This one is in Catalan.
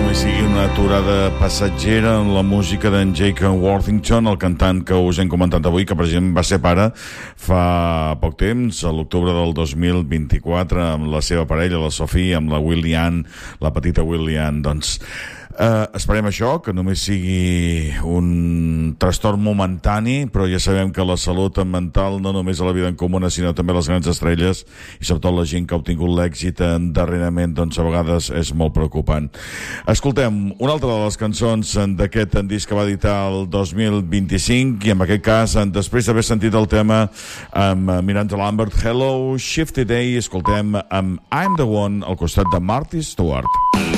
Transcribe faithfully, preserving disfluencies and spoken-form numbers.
només sigui una aturada passatgera en la música d'en Jake Worthington, el cantant que us hem comentat avui, que precisament va ser pare fa poc temps, a l'octubre del dos mil vint-i-quatre, amb la seva parella, la Sophie, amb la Willian, la petita Willian. Doncs Uh, esperem això, que només sigui un trastorn momentani, però ja sabem que la salut mental no només a la vida en comuna, sinó també a les grans estrelles, i sobretot la gent que ha obtingut l'èxit darrerament, doncs a vegades és molt preocupant. Escoltem una altra de les cançons d'aquest disc que va editar el dos mil vint-i-cinc, i en aquest cas, després d'haver sentit el tema amb Miranda Lambert, Hello Shifty Day, escoltem amb I'm the One al costat de Marty Stewart.